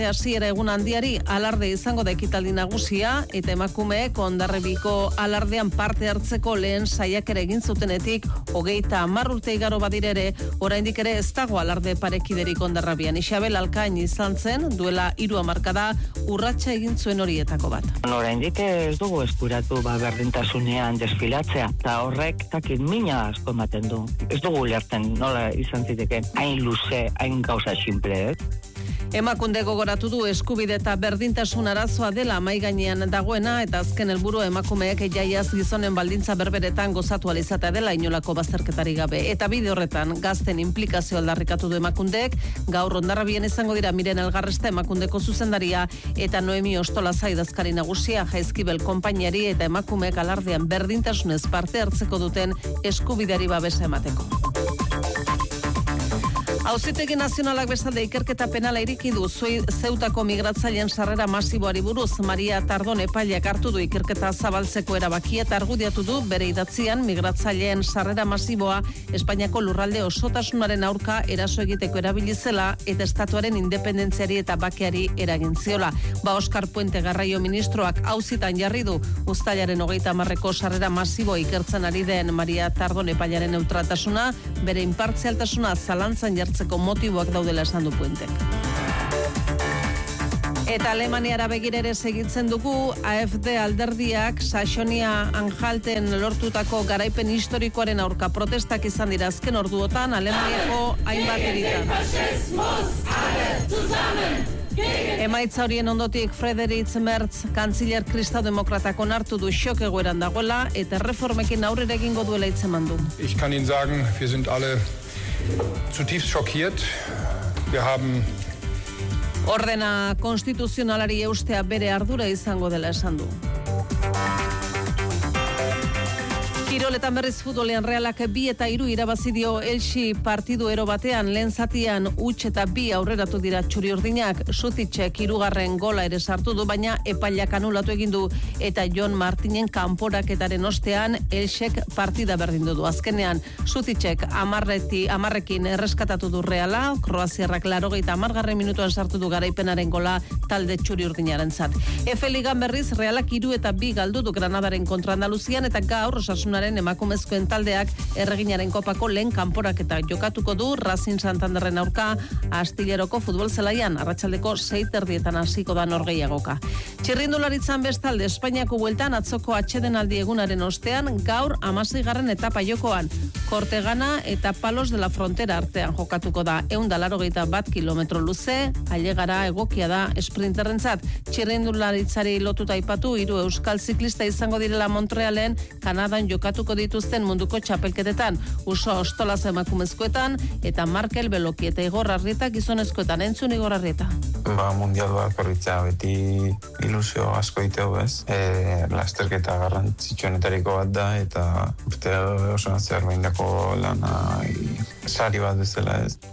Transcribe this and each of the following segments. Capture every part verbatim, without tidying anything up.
Hasiera egun handiari alarde izango da ekitaldi nagusia eta emakumeek Hondarribiko alardean parte hartzeko lehen saiakera egin zutenetik hogeita hamar urte igaro badirere, oraindik ere ez dago alarde parekiderik Hondarrabian. Isabel Alkain izan zen, duela hiru hamarkada urratsa egin zuen horietako bat. Oraindik ez dugu eskuratu ba berdintasunean desfilatzea, eta horrek takit mina asko ematen du. Ez dugu ulertzen nola izan ziteke hain luze, hain gauza simple, eh? Emakunde gogoratu du eskubide eta berdintasun arazoa dela mahai gainean dagoena eta azken helburu emakumeek jaiaz gizonen baldintza berberetan gozatu ahal izatea dela inolako bazterketari gabe. Eta bide horretan gazten inplikazio aldarrikatu du Emakundek, gaur Hondarribien izango dira Miren Elgarresta Emakundeko zuzendaria eta Noemi Ostolaza idazkari nagusia Jaizkibel konpainiari eta emakumeek alardean berdintasunez parte hartzeko duten eskubideari babesa emateko. Auzitegi Nazionalak bestalde ikerketa penala ireki du Zeutako migratzaileen sarrera masiboari buruz. Maria Tardon epaileak hartu du ikerketa zabaltzeko erabakia eta argudiatu du bere idatzian migratzaileen sarrera masiboa Espainiako lurralde osotasunaren aurka eraso egiteko erabili zela eta estatuaren independentziari eta bakeari eragin ziola. Ba Oskar Puente garraio ministroak auzitan jarri du uztailaren hogeita hamarreko sarrera masibo ikertzen ari den Maria Tardon epailearen neutraltasuna, bere inpartzialtasuna zalantzan jartzen motiboak daudela esan du Puentek. Eta Alemaniara begira ere segitzen dugu, A F D alderdiak Saxonia Anhalten lortutako garaipen historikoaren aurka protestak izan dira azken orduotan Alemaniako hainbat hiritan. Emaitza horien ondotik Friedrich Merz kantziller kristau-demokratak onartu du xok egoeran dagoela eta reformekin aurrera egingo duela hitzeman du. Ich kann Ihnen sagen, wir sind alle zutiefst schockiert. Wir haben Ordena konstituzionalari eustea bere ardura izango dela esan du. Kiroletan berriz futbolean Realak bi eta hiru irabazi dio Elxi partidu ero batean, lehen zatian huts eta bi aurreratu dira txuri-urdinak. Sutitxek hirugarren gola ere sartu du, baina epailak anulatu egin du eta Jon Martinen kanporaketaren ostean Elxek partida berdindu du. Azkenean Sutitxek amarreti amarrekin erreskatatu du Reala, Kroaziarrak laurogeita hamargarren minutuan sartu du garaipenaren gola talde txuri-urdinarentzat. Efe Ligan berriz Realak hiru eta bi galdu du Granadaren kontra Andaluzian eta gaur Osasunaren emakumezkoen taldeak erreginaren kopako lehen kanporaketa jokatuko du Racing Santanderren aurka Astilleroko futbol zelaian arratsaldeko sei terdietan hasiko da norgehiagoka. Txirrindularitzan bestalde Espainiako bueltan atzoko atsedenaldi egunaren ostean gaur hamaseigarren etapa jokoan Kortegana eta Palos de la Frontera artean jokatuko da. ehun eta laurogeita bat kilometro luze, ailegara egokia da sprinterrentzat. Txirrindularitzari lotuta aipatu hiru euskal ziklista izango direla Montrealen, Kanadan jokatuko dituzten munduko txapelketetan, Uso Ostolaz emakumezkoetan eta Markel Beloki eta Igor Arrieta gizonezkoetan. Entzun Igor Arrieta. Ba, mundial bat korritzea beti ilusio asko diteu, ez? E, lasterketa garrantzitsuenetariko bat da eta urte oso nazioar behindako lana sari bat bezala, ez?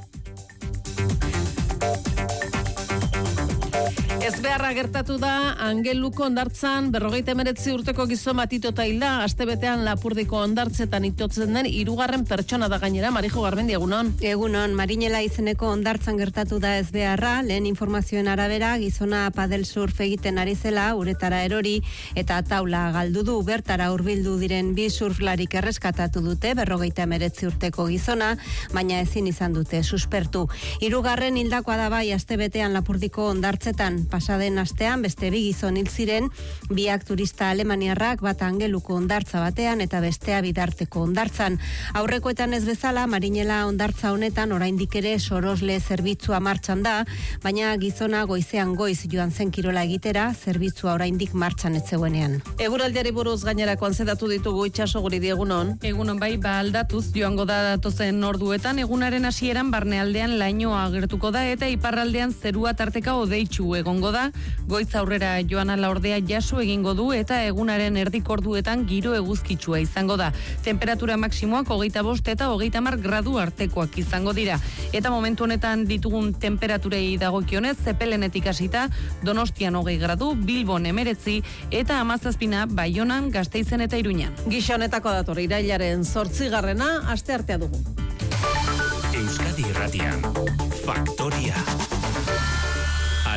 Ez beharra gertatu da Angeluko hondartzan berrogeita hemeretzi urteko gizon bat itota hilda, astebetean Lapurdiko hondartzetan itotzen den hirugarren pertsona da gainera. Marijo Garmendi, egunon. Egunon, Marinela izeneko hondartzan gertatu da ez beharra, lehen informazioen arabera gizona padel surf egiten ari zela uretara erori eta taula galdu du. Bertara hurbildu diren bi surflarik erreskatatu dute berrogeita hemeretzi urteko gizona, baina ezin izan dute suspertu. Hirugarren hildakoa da bai astebetean Lapurdiko hondartzetan. Pasaden astean beste bi gizon hil ziren, biak turista alemaniarrak, bat Angeluko hondartza batean eta bestea Bidarteko hondartzan. Aurrekoetan ez bezala Marinela hondartza honetan oraindik ere sorosle zerbitzua martxan da, baina gizona goizean goiz joan zen kirola egitera, zerbitzua oraindik martxan ez zegoenean. Eguraldiari buruz gainerakoan zedatu ditugu Itxaso Guridi, egunon. Egunon bai, ba aldatuz joango da datozen orduetan, egunaren hasieran barnealdean lainoa agertuko da eta iparraldean zerua tarteka hodeitsu egongo da, goiz aurrera joan ala ordea jaso egingo du eta egunaren erdik orduetan giro eguzkitsua izango da. Temperatura maksimoak hogeita bost eta hogeita hamar gradu artekoak izango dira. Eta momentu honetan ditugun temperaturei dagokionez, Zepelenetik hasita Donostian hogei gradu, Bilbon hemeretzi eta hamazazpina Baionan, Gasteizen eta Iruñan. Gisa honetako dator irailaren zortzigarrena asteartea dugu. Euskadi Irratian, Faktoria.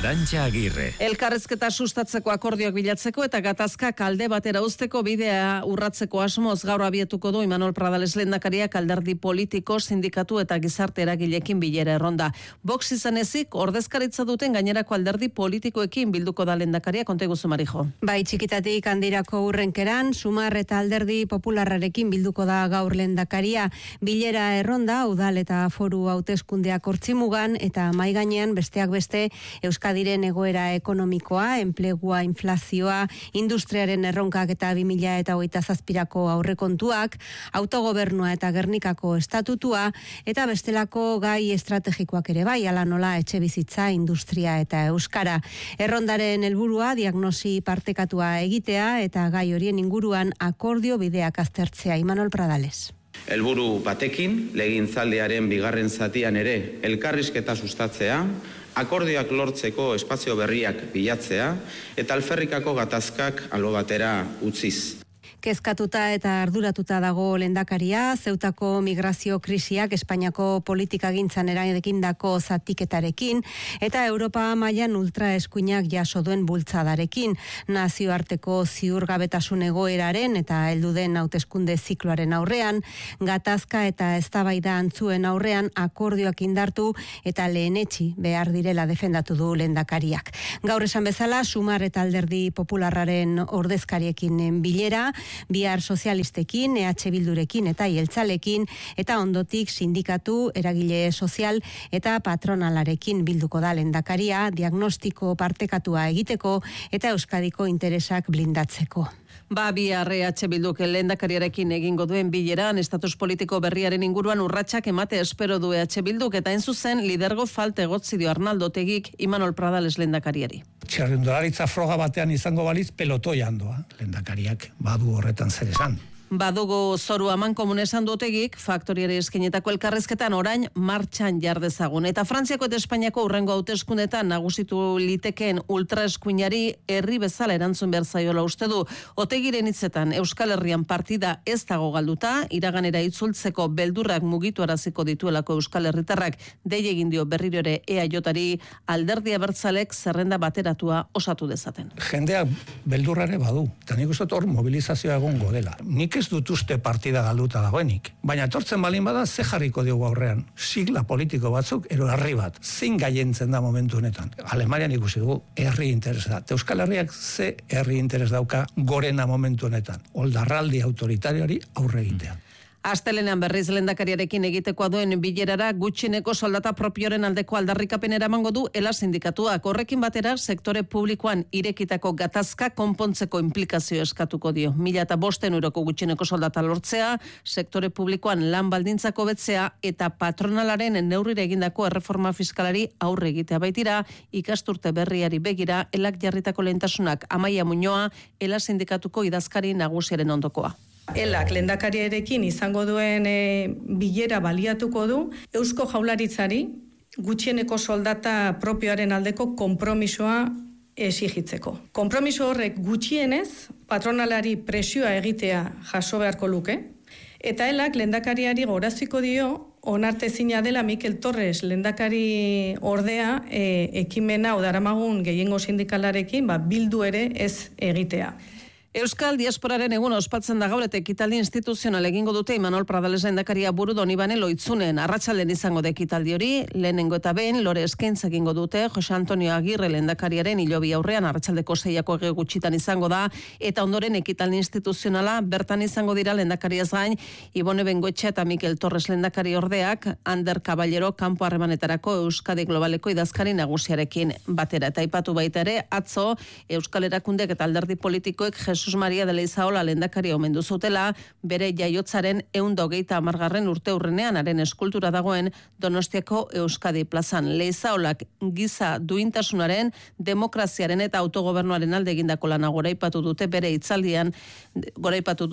Arantxa Agirre. Elkarrezketa sustatzeko akordioak bilatzeko eta gatazka kalde batera uzteko bidea urratzeko asmoz gaur abietuko du Imanol Pradales lehendakariak alderdi politiko, sindikatu eta gizarte eragileekin bilera erronda. Vox izan ezik ordezkaritza duten gainerako alderdi politikoekin bilduko da lehendakaria, konta iguzu Marijo. Bai, txikitatik handirako urrenkeran, Sumar eta alderdi popularrarekin bilduko da gaur lehendakaria. Bilera erronda, udal eta foru hauteskundeak hortzimugan eta mai gainean besteak beste Euskadiren egoera ekonomikoa, enplegua, inflazioa, industriaren erronkak eta bi mila hogeita zazpirako aurrekontuak, autogobernua eta Gernikako estatutua, eta bestelako gai estrategikoak ere bai, ala nola etxebizitza, industria eta euskara. Errondaren helburua diagnosi partekatua egitea eta gai horien inguruan akordio bideak aztertzea. Imanol Pradales. Helburu batekin, legintzaldiaren bigarren zatian ere elkarrizketa sustatzea, akordioak lortzeko espazio berriak bilatzea eta alferrikako gatazkak albo batera utziz. Kezkatuta eta arduratuta dago lehendakaria, Zeutako migrazio krisiak Espainiako politikagintzan eragindako zatiketarekin eta Europa mailan ultraeskuinak jaso duen bultzadarekin, nazioarteko ziurgabetasun egoeraren eta heldu den hauteskunde zikloaren aurrean, gatazka eta eztabaida antzuen aurrean akordioak indartu eta lehenetsi behar direla defendatu du lehendakariak. Gaur esan bezala, Sumar eta alderdi popularraren ordezkariekin bilera, bihar sozialistekin, E H Bildurekin eta jeltzalekin, eta ondotik sindikatu, eragile sozial eta patronalarekin bilduko da lehendakaria, diagnostiko partekatua egiteko eta Euskadiko interesak blindatzeko. Ba, bihar E H Bilduk lehendakariarekin egingo duen bileran, estatus politiko berriaren inguruan urratsak emate espero du E H Bilduk, eta hain zuzen lidergo falte egotzi dio Arnaldo Otegik Imanol Pradales lehendakariari. Txerrendularitza froga batean izango baliz pelotoi handoa, lehendakariak badu horretan zer esan. Badugu zoru amankomun esan du Otegik, faktoriari eskenetako elkarrezketan orain martxan jardezagun. Eta Frantziako eta Espainiako urrengo hauteskundetan nagusitu litekeen ultraeskuinari herri bezala erantzun behar zaiola uste du. Otegiren hitzetan Euskal Herrian partida ez dago galduta, iraganera itzultzeko beldurrak mugitu araziko dituelako Euskal Herritarrak, dei egin dio berriro ere E A Jari alderdi abertzalek zerrenda bateratua osatu dezaten. Jendeak beldurrare badu, eta nik uste hor mobilizazioa egongo dela. Nik ez dut uste partida galduta dagoenik. Baina etortzen balin bada, ze jarriko diogu aurrean? Sigla politiko batzuk, ero herri bat. Zein gaientzen da momentu honetan? Alemanian ikusi dugu, herri interes da. Euskal Herriak ze herri interes dauka gorena momentu honetan? Oldarraldi autoritarioari aurre egitea. Astelenean berriz lehendakariarekin egitekoa duen bilerara gutxineko soldata propioren aldeko aldarrikapen eramango du Ela sindikatuak. Horrekin batera sektore publikoan irekitako gatazka konpontzeko implikazio eskatuko dio. Mila eta bosten euroko gutxineko soldata lortzea, sektore publikoan lan baldintzako betzea eta patronalaren neurrire egindako erreforma fiskalari aurre egitea baitira, ikasturte berriari begira Elak jarritako lehentasunak. Amaia Muñoa, Ela sindikatuko idazkari nagusiaren ondokoa. Elak lehendakariarekin izango duen e, bilera baliatuko du Eusko Jaurlaritzari gutxieneko soldata propioaren aldeko konpromisoa exigitzeko. Konpromiso horrek gutxienez patronalari presioa egitea jaso beharko luke, eta Elak lehendakariari goraziko dio onartezina dela Mikel Torres lehendakari ordea e, ekimena odaramagun gehiengo sindikalarekin ba, bildu ere ez egitea. Euskal Diasporaren egun ospatzen da gaur eta ekitaldi instituzional egingo dute Imanol Pradales lehendakaria buru Donibane Loitzunen. Arratsalden izango da ekitaldi hori, lehenengo eta behin lore eskaintza egingo dute Jose Antonio Agirre lehendakariaren hilobi aurrean arratsaldeko seiako ege gutxitan izango da, eta ondoren ekitaldi instituzionala bertan izango dira lehendakariaz gain Ibone Bengoetxe eta Mikel Torres lehendakari ordeak, Ander Caballero kanpo harremanetarako Euskadi Globaleko idazkari nagusiarekin batera. Eta aipatu baita ere, atzo Euskal Erakundek eta alderdi politikoek Jesus Maria de Leizaola lehendakari omendu zutela, bere jaiotzaren ehun eta hogeita hamargarren urte urrenean haren eskultura dagoen Donostiako Euskadi plazan. Leizaolak giza duintasunaren, demokraziaren eta autogobernuaren alde egindako lana goraipatu dute bere hitzaldian, goraipatu du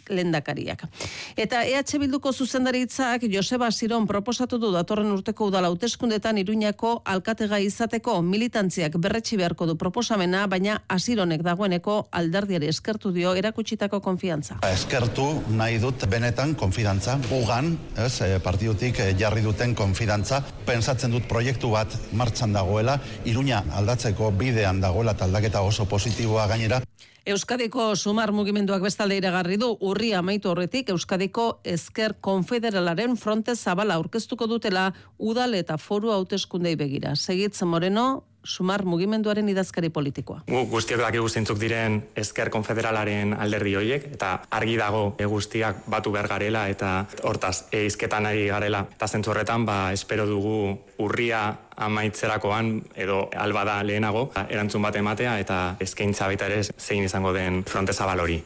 lehendakariak. Eta E H Bilduko zuzendaritzak Joseba Siron proposatu du datorren urteko udal hauteskundetan Iruñako alkategai izateko. Militantziak berretsi beharko du proposamena, baina Asironek dagoeneko alderdiari eskertu dio erakutsitako konfiantza. Eskertu nahi dut benetan konfidantza, gugan, ez, partidutik jarri duten konfidantza, pensatzen dut proiektu bat martxan dagoela, Iruña aldatzeko bidean dagoela taldaketa oso positiboa gainera. Euskadiko Sumar mugimenduak bestalde iragarri du urria amaitu horretik Euskadiko Ezker Konfederalaren fronte zabala aurkeztuko dutela udal eta foru hauteskundei begira. Segitz Moreno, Sumar mugimenduaren idazkari politikoa. Gu guztiok dakigu zeintzuk diren Ezker Konfederalaren alderdi horiek, eta argi dago e guztiak batu behar garela eta hortaz e hizketan ari garela. Eta zentzu horretan, ba, espero dugu urria amaitzerakoan edo albada lehenago erantzun bat ematea eta eskaintza baita ere zein izango den fronte zabal hori.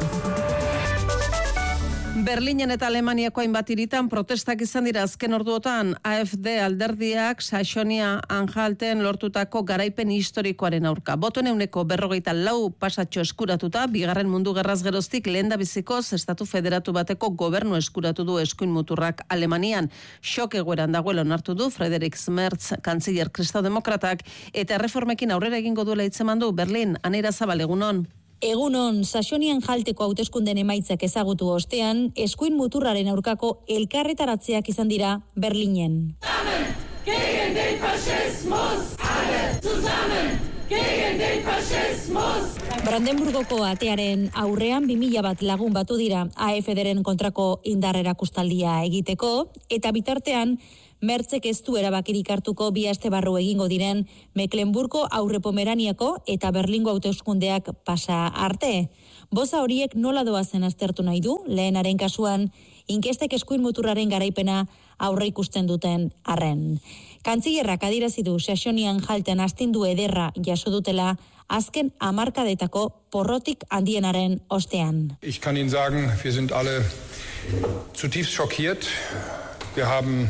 Berlinen eta Alemaniako hainbat hiritan protestak izan dira azken orduotan. A F D alderdiak Saxonia-Anhalten lortutako garaipen historikoaren aurka. Botoen euneko berrogeita lau pasatxo eskuratuta, bigarren mundu gerraz geroztik lehendabizikoz estatu federatu bateko gobernu eskuratu du eskuin muturrak Alemanian. Xok egoeran dagoela onartu du Friedrich Merz kantziller kristau-demokratak eta erreformekin aurrera egingo duela hitzeman du Berlin. Aneira Zabal, egunon. Egunon, Saxonian-Anhalteko hauteskunden emaitzak ezagutu ostean, eskuin muturraren aurkako elkarretaratzeak izan dira Berlinen. Zusammen gegen den Faschismus, alle zusammen gegen den Faschismus. Brandenburgoko atearen aurrean bi mila bat lagun batu dira A F D-ren kontrako indar erakustaldia egiteko, eta bitartean Mertzek ez du erabakirik hartuko bi aste barru egingo diren Mecklenburgo Aurre Pomeraniako eta Berlingo hauteskundeak pasa arte. Boza horiek nola doazen aztertu nahi du, lehenaren kasuan, inkestek eskuin muturraren garaipena aurre ikusten duten arren. Kantzillerrak adierazi du Saxonian-Anhalten astindu ederra jaso dutela azken hamarkadetako porrotik handienaren ostean. Ich kann Ihnen sagen, wir sind alle zutiefst schockiert. Wir haben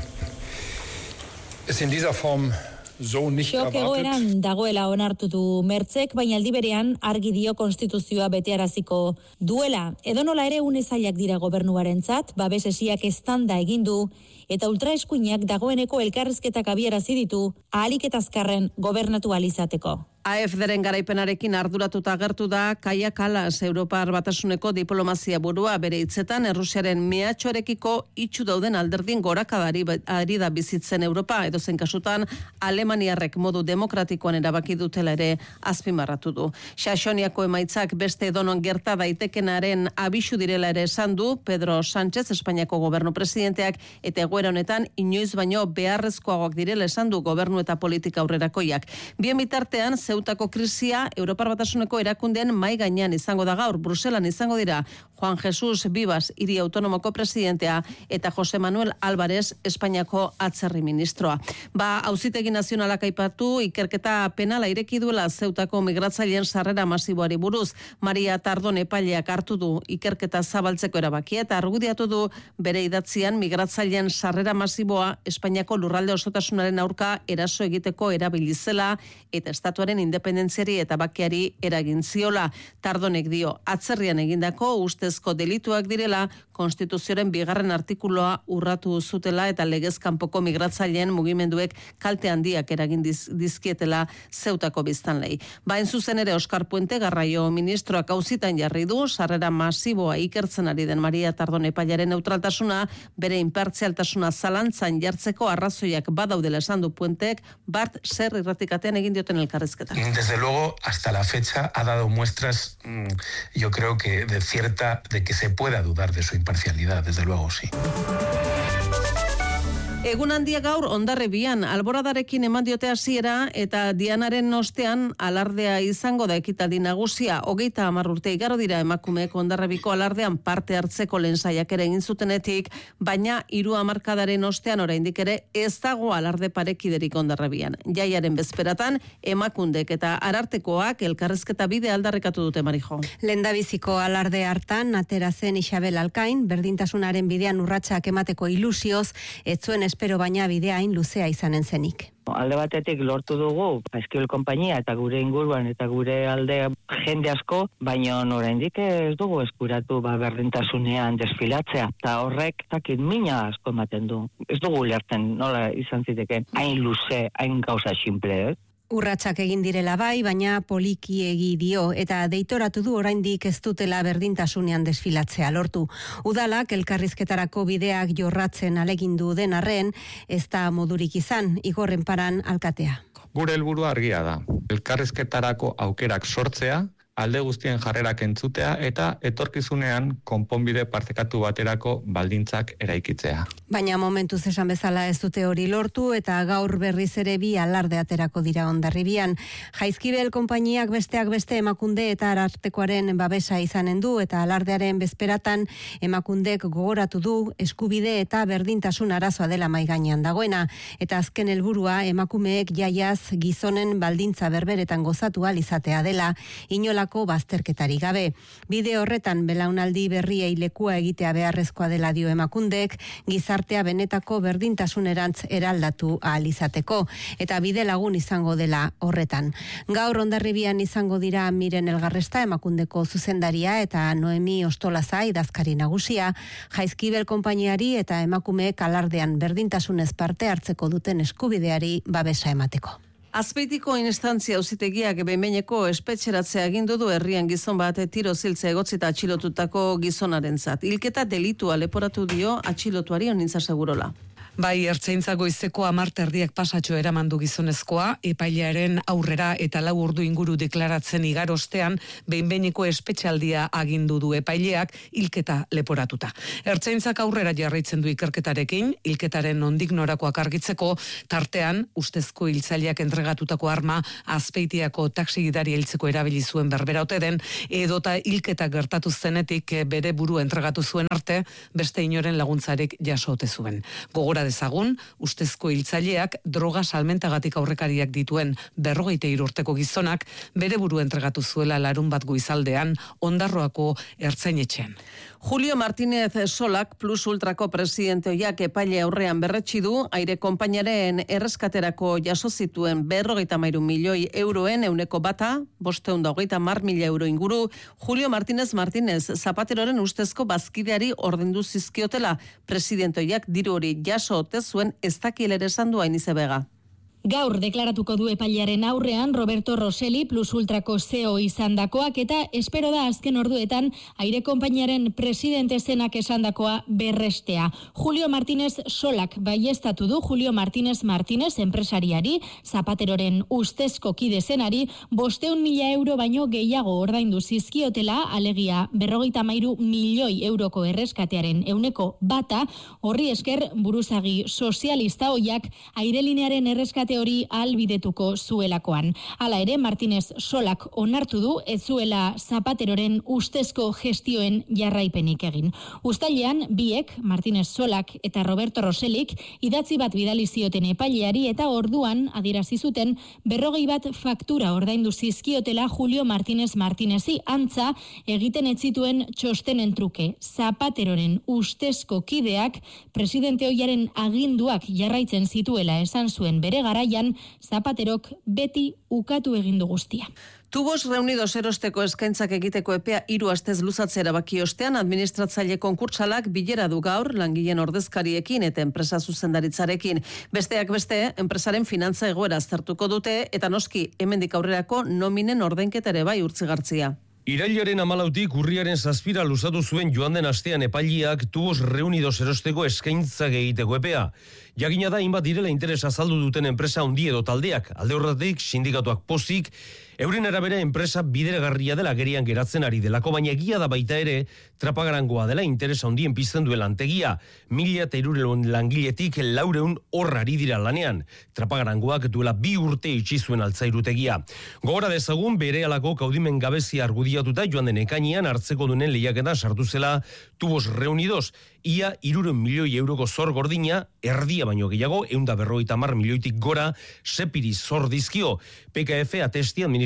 es in dieser Form so nicht Xok erwartet. egoeran dagoela onartu du Mertzek, baina aldi berean argi dio konstituzioa betearaziko duela. Edonola ere une zailak dira gobernuarentzat, babes esiak eztanda egin du eta ultraeskuinak dagoeneko elkarrizketak abiarazi ditu ahalik eta azkarren gobernatu ahal izateko. A F D-ren garaipenarekin arduratuta agertu da Kaja Kallas, Europar Batasuneko diplomazia burua, bere hitzetan Errusiaren mehatxoarekiko itxu dauden alderdien gorakadari ari da bizitzen Europa, edozen kasutan Alemaniarrek modu demokratikoan erabaki dutela ere azpimarratu du. Saxoniako emaitzak beste edonon gerta daitekenaren abisu direla ere esan du Pedro Sánchez, Espainiako gobernu presidenteak, eta egoera honetan inoiz baino beharrezkoagoak direla esan du gobernu eta politika aurrerakoiak. Bien bitartean, Zeutako krisia Europar Batasuneko erakundean mai gainean izango da gaur. Bruselan izango dira Juan Jesus Vivas, hiri autonomoko presidentea, eta Jose Manuel Álvarez, Espainiako atzerri ministroa. Ba, Auzitegi Nazionalak aipatu ikerketa penala ireki duela Zeutako migratzaileen sarrera masiboari buruz. Maria Tardon epaileak hartu du ikerketa zabaltzeko erabakia eta argudiatu du bere idatzian migratzaileen sarrera masiboa Espainiako lurralde osotasunaren aurka eraso egiteko erabilizela eta estatuaren independentziari eta bakeari eragin ziola. Tardonek dio, atzerrian egindako ustezko delituak direla, konstituzioaren bigarren artikuloa urratu zutela eta legez kanpoko migratzaileen mugimenduek kalte handiak eragin diz, dizkietela Zeutako biztanlei. Bain zuzen ere Oskar Puente Garraio ministroak auzitan jarri du, sarrera masiboa ikertzen ari den Maria Tardon epailaren neutraltasuna, bere inpartzialtasuna zalantzan jartzeko arrazoiak badaudela esan du Puentek, Bart Ser irratikatean egin dioten elkarrizketa. Desde luego, hasta la fecha ha dado muestras, yo creo que de cierta, de que se pueda dudar de su imparcialidad, desde luego, sí. Egun handia gaur Hondarribian alboradarekin eman diote hasiera eta Dianaren ostean alardea izango da ekitaldi nagusia. Hogeita hamar urte igaro dira emakumeek Hondarribiko alardean parte hartzeko lehen saiakera egin zutenetik, baina hiru hamarkadaren ostean oraindik ere ez dago alarde parekiderik Hondarribian. Jaiaren bezperatan emakundek eta arartekoak elkarrizketa bide aldarrikatu dute, Marijo. Lehendabiziko alarde hartan atera zen Isabel Alkain, berdintasunaren bidean urratsak emateko ilusioz, ez zuen espero baina bidea hain luzea izanen zenik. Alde batetik lortu dugu Eskiol konpainia eta gure inguruan eta gure alde jende asko, baina oraindik ez dugu eskuratu ba berdintasunean desfilatzea. Eta horrek zakit mina asko ematen du. Ez dugu ulertzen nola izan ziteke hain luze, hain gauza simple, ez? Urratsak egin direla bai, baina poliki egi dio eta deitoratu du oraindik ez dutela berdintasunean desfilatzea lortu. Udalak elkarrizketarako bideak jorratzen alegindu den arren, ez da modurik izan, Igorren Paran alkatea. Gure helburua argia da. Elkarrizketarako aukerak sortzea, alde guztien jarrerak entzutea eta etorkizunean konponbide partekatu baterako baldintzak eraikitzea. Baina momentuz esan bezala ez dute hori lortu eta gaur berriz ere bi alarde aterako dira Hondarribian. Jaizkibel konpainiak besteak beste Emakunde eta Arartekoaren babesa izanen du eta alardearen bezperatan Emakundek gogoratu du eskubide eta berdintasun arazoa dela mahai gainean dagoena eta azken helburua emakumeek jaiaz gizonen baldintza berberetan gozatu ahal izatea dela inolako bazterketari gabe. Bide horretan belaunaldi berriei lekua egitea beharrezkoa dela dio Emakundek, gizartea benetako berdintasunerantz eraldatu ahal izateko eta bide lagun izango dela horretan. Gaur Hondarribian izango dira Miren Elgarresta Emakundeko zuzendaria eta Noemi Ostolaza idazkari nagusia, Jaizkibel konpainiari eta emakumeek alardean berdintasunez parte hartzeko duten eskubideari babesa emateko. Azpeitiko instantzia auzitegiak behin-behineko espetxeratzea agindu du herrian gizon bat tiro ziltze egotzita atxilotutako gizonarentzat. Hilketa delitua leporatu dio atxilotuari Honintza Segurola. Bai, ertzaintza goizeko hamar erdiak pasatxo eramandu gizonezkoa, epailearen aurrera eta lau ordu inguru deklaratzen igarostean, behin-behineko espetxaldia agindu du epaileak hilketa leporatuta. Ertzaintzak aurrera jarraitzen du ikerketarekin, hilketaren nondik norakoak argitzeko, tartean, ustezko hiltzaileak entregatutako arma Azpeitiako taxi gidari hiltzeko erabili zuen berbera ote den, edota hilketa gertatu zenetik bere buru entregatu zuen arte, beste inoren laguntzarik jaso ote zuen. Gogora dezagun, ustezko hiltzaileak droga salmentagatik aurrekariak dituen berrogeita hiru urteko gizonak bere buru entregatu zuela larun bat goizaldean Ondarroako ertzainetxean. Julio Martínez Solak Plus Ultrako presidenteoiak epaile aurrean berretsi du aire konpainaren erreskaterako jaso zituen berrogeita hamairu milioi euroen euneko bata, bostehun eta hogeita hamar mila euro inguru, Julio Martínez Martínez Zapateroren ustezko bazkideari ordaindu zizkiotela presidenteoiak diru hori jaso ote zuen ez dakiel ere esan du Ainize Bega. Gaur deklaratuko du epailearen aurrean Roberto Rosselli Plus Ultrako C E O izandakoak eta espero da azken orduetan aire konpainiaren presidente zenak esandakoa berrestea. Julio Martínez Solak baieztatu du Julio Martínez Martínez enpresariari, Zapateroren ustezko kide zenari, bosteun mila euro baino gehiago ordaindu zizkiotela, alegia berrogeita hamairu milioi euroko erreskatearen euneko bata, horri esker buruzagi sozialista hoiak airelinearen erreskate hori ahalbidetuko zuelakoan. Hala ere, Martínez Solak onartu du ez zuela Zapateroren ustezko gestioen jarraipenik egin. Uztailean, biek, Martínez Solak eta Roberto Rossellik, idatzi bat bidali zioten epaileari eta orduan adierazi zuten berrogei bat faktura ordaindu zizkiotela Julio Martínez Martínezi, antza egiten ez zituen txostenen truke. Zapateroren ustezko kideak presidente ohiaren aginduak jarraitzen zituela esan zuen bere garaian, Zapaterok beti ukatu egin du guztia. Tubos Reunidos erosteko eskaintzak egiteko epea hiru astez luzatzea erabaki ostean administratzaile konkurtsalak bilera du gaur langileen ordezkariekin eta enpresa zuzendaritzarekin. Besteak beste, enpresaren finantza egoera aztertuko dute eta noski hemendik aurrerako nominen ordainketa ere bai Urtzigartzia. Irailaren hamalautik urriaren zazpira luzatu zuen joan den astean epaileak Tubos Reunidos erosteko eskaintzak egiteko epea. Jakina da, hainbat direla interes azaldu duten enpresa handi edo taldeak, alde horretik sindikatuak pozik, euren arabera enpresa bideragarria dela gerian geratzen ari delako, baina egia da baita ere trapagarangoa dela interes handien pizten duen lantegia. Mila eta hirurehun langiletik laureun horrari dira lanean. Trapagarangoak duela bi urte itxi zuen altzairutegia. Gogora dezagun berehalako kaudimen gabezia argudiatuta joan den ekainean hartzeko dunen lehiaketan sartu zela Tubos Reunidos. Ia hirurehun milioi euroko zor gordina, erdia baino gehiago, ehun eta berrogeita hamar milioitik gora sepiri zor dizkio. P K F atesti administrazioa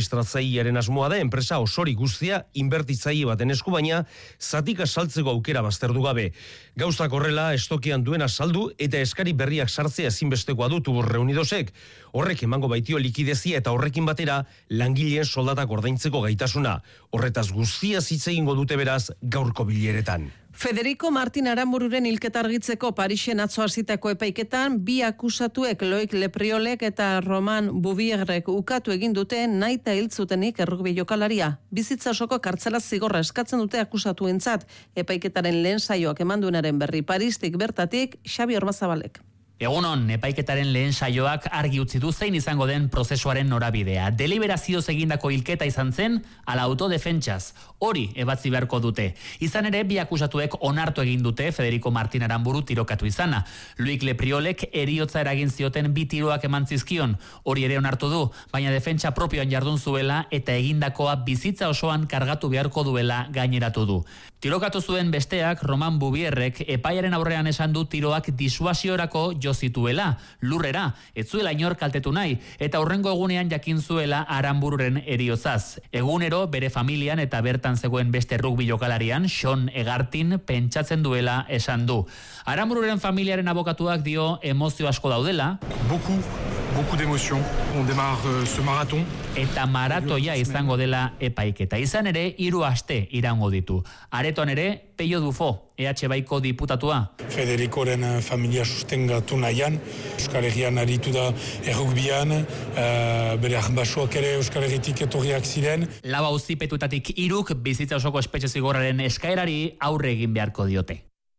administratzailearen asmoa da enpresa osori guztia inbertitzaile baten esku, baina zatika saltzeko aukera bazterdu gabe. Gauzak horrela estokian duena saldu eta eskari berriak sartzea ezinbestekoa du Tubos Reunidosek. Horrek emango baitio likidezia eta horrekin batera langileen soldatak ordaintzeko gaitasuna. Horretaz guztia hitz egingo dute beraz gaurko bileretan. Federico Martin Aranbururen hilketa argitzeko Parisen atzo hasitako epaiketan bi akusatuek Loic Lepriolek eta Roman Buvierrek ukatu egin dute naita hiltzutenik errugbi jokalaria. Bizitza osoko kartzela zigorra eskatzen dute akusatuentzat. Epaiketaren lehen saioak emanduenaren berri Paristik bertatik Xabi Ormazabalek. Egunon, epaiketaren lehen saioak argi utzi du zein izango den prozesuaren norabidea. Deliberazioz egindako hilketa izan zen, ala autodefentsaz. Hori ebatzi beharko dute. Izan ere, bi akusatuek onartu egin dute Federico Martin Aranburu tirokatu izana. Loic Lepriolek eriotza eragin zioten bi tiroak eman zizkion. Hori ere onartu du, baina defentsa propioan jardun zuela eta egindakoa bizitza osoan kargatu beharko duela gaineratu du. Tirokatu zuen besteak, Roman Buvierrek epaiaren aurrean esan du tiroak disuasiorako jo zituela, lurrera, ez zuela inor kaltetu nahi, eta horrengo egunean jakin zuela Aranbururen eriozaz. Egunero bere familian eta bertan zegoen beste rugbi jokalarian, Sean Egartin pentsatzen duela esan du. Aranbururen familiaren abokatuak dio emozio asko daudela. Beaucoup, beaucoup d'émotion. On démarre ce marathon. Eta maratoia izango dela epaiketa. Izan ere, hiru aste irango ditu. Aretoan ere, Peio Dufo, E H Baiko diputatua. Federicoren familia sustengatu nahian, Euskal Herrian aritu da errugbian, uh, bere arbasoak ere Euskal Herritik etorriak ziren. Lau auzipetuetatik hiruk bizitza osoko espetxe zigorraren eskaerari aurre egin beharko diote.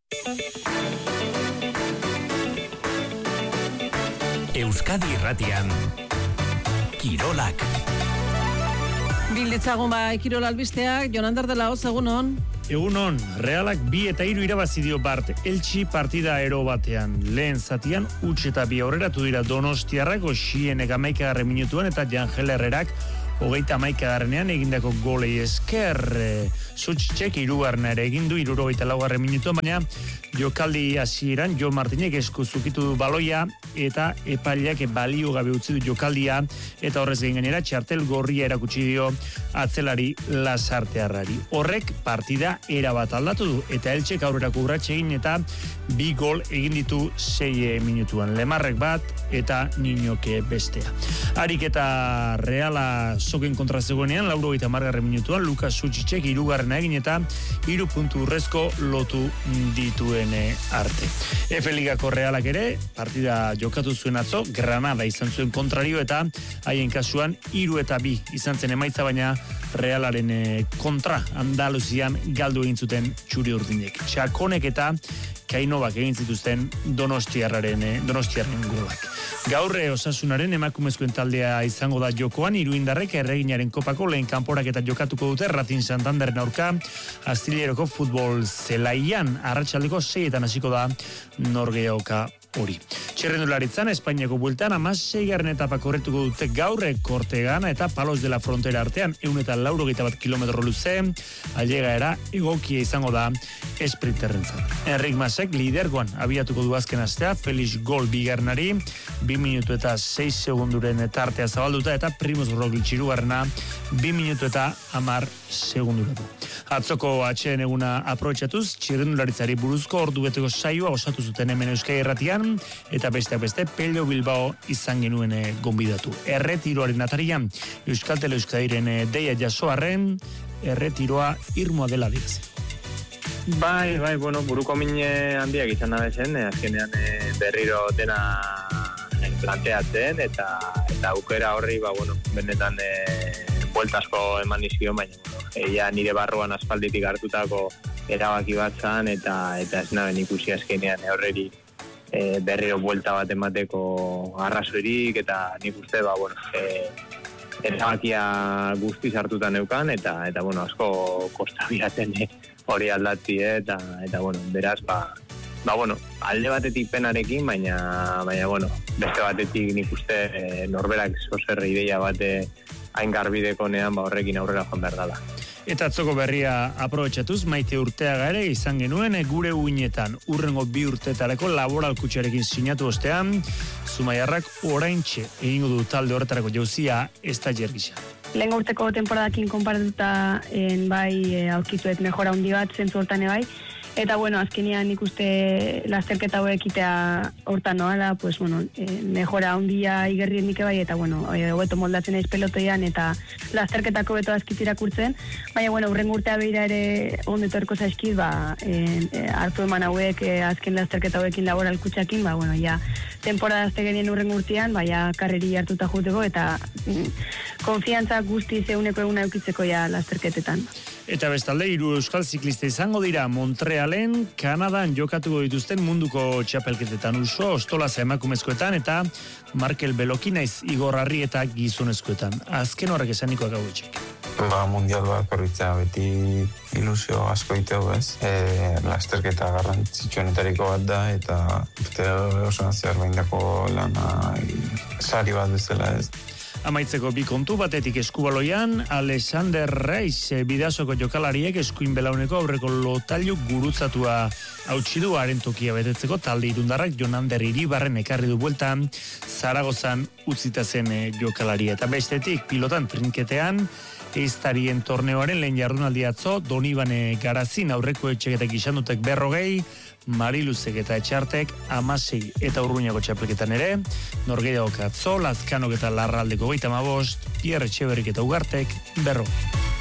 Euskadi Irratian Kirolak. Bilditzagun ba Kirol albisteak, Jon Ander de la Hoz, egunon. Egunon, Realak bi eta hiru irabazi dio Bart Eltsi partida ero batean. Lehen zatian huts eta bi aurreratu dira Donostiarrak, Oxienek hamaikagarren minutuan eta Jangel Herrerak hogeita hamaikagarrenean egindako golei esker. Zutxek hirugarrena ere egin du hirurogeita laugarren minutuan, baina jokaldi hasieran Jon Martinek esku zukitu du baloia eta epaileak balio gabe utzi du jokaldia eta horrez egin gainera txartel gorria erakutsi dio atzelari Lasartearrari. Horrek partida erabat aldatu du eta Eltsek aurrerako urratxe egin eta bi gol egin ditu sei minutuan. Lemarrek bat eta Niñoke bestea. Harik eta Reala soken kontra zegoenean, laurogeita hamargarren minutuan, Lukas Zutxek hirugarrena egin eta hiru puntu urrezko lotu dituen arte. Efe Ligako Realak ere, partida jokatu zuen atzo, Granada izan zuen kontrario eta haien kasuan hiru eta bi izan zen emaitza, baina Realaren kontra Andaluzian galdu egin zuten txuri urdinek. Txakonek eta Kainobak egin zituzten Donostiarraren Donostiarren golak. Gaurre Osasunaren emakumezkoen taldea izango da jokoan, Iruindarrek Erreginaren kopako lehen kanporak eta jokatuko dute Ratin Santanderen aurka Astileroko futbol zelaian arratsaldeko seietan hasiko da norgeoka hori. Txerrendularitzan, Espainiako bueltan hamaseigarren etapa korretuko dute gaurre Kortegana eta Palos de la Frontera artean ehun eta laurogeita bat kilometro luze, ailegaera egokia izango da esprinterrentzat. Enrik Masek lidergoan abiatuko du azken astea, Felix Gol bigarrenari, bi minutu eta sei segunduren tartea zabalduta eta Primoz Roglic hirugarrena bi minutu eta hamar segunduratu. Atzoko atxeen eguna aprobetxatuz, txirrendularitzari buruzko ordu beteko saioa osatu zuten hemen Euskadi Irratian, eta besteak beste Pello Bilbao izan genuen gonbidatu. Erretiroaren atarian, Euskaltel Euskadiren deia jasoarren, erretiroa irmoa dela dira. Bai, bai, bueno, buruko mine handiak izan nabezen, azkenean berriro dena planteatzen, eta eta aukera horri, ba, bueno, benetan bueltasko eman nizkion, baina, bueno, ja nire barruan aspalditik hartutako erabaki bat zan, eta, eta ez naben ikusi azkenean horreri e, berriro buelta bat emateko arrazoirik, eta nik uste, ba, bueno, e, erabakia guztiz hartuta neukan, eta, eta bueno, asko kostabiaten hori aldatzi, eta, eta, bueno, beraz, ba, ba, bueno, alde batetik penarekin, baina, baina, bueno, beste batetik nik uste e, norberak zozer ideia bate hain garbidekonean, ba, horrekin aurrera joan behar dela. Eta atzoko berria aprobetxatuz, Maite Urteaga ere izan genuen gure uinetan urrengo bi urtetarako laboral kutxarekin sinatu ostean, Zumaiarrak oraintxe egingo du talde horretarako jauzia ez da jergisa. Lehen urteko temporadakin konparatuta en, bai aurkizuet mejora handi bat zentzu hortan bai. Eta, bueno, azkenean ikuste lasterketa hauek itea hortan noala, pues, bueno, eh, mejora handia igerrien dike bai, eta, bueno, hobeto moldatzen eiz pelotoian, eta lasterketako beto azkitirak urtzen. Baina, bueno, urren urtea behira ere ondetorko zaizkit, ba, eh, eh, hartu eman hauek, eh, azken lasterketa hauekin laboral kutsakin, ba, bueno, ja, temporada azte genien urren urtean, ba, ja, karreri hartuta juteko, eta mm, konfiantza guzti zeuneko eguna eukitzeko ja lasterketetan. Eta bestalde, hiru euskal ziklista izango dira Montrealen, Kanadan jokatuko dituzten munduko txapelketetan uso, ostolaza emakumezkoetan, eta Markel Belokinaiz Igor Arri eta gizonezkoetan. Azken horrek esanikoak hau etxek. Ba, mundial bat korritzea beti ilusio asko iteu, ez? E, lasterketa garrantzitsuenetariko bat da, eta urte oso naziar behindako lana sari bat bezala, ez? Amaitzeko bi kontu batetik eskubaloian, Alexander Reis bidasoko jokalariek eskuin belauneko aurreko lotailu gurutzatua hautsi du haren tokia betetzeko talde irundarrak Jonander Iribarren ekarri du bueltan Zaragozan utzita zen jokalari. Eta bestetik pilotan trinketean, eiztarien torneoaren lehen jardunaldi atzo, Donibane Garazin aurreko etxeketek izan dutek berrogei, Mariluzek eta Etxartek amasei eta Urruñako txapelketan ere, Norgehiagok atzo, Lazkanok eta Larraldeko geita hamabost, Pierre Etxeberrik eta Ugartek berro.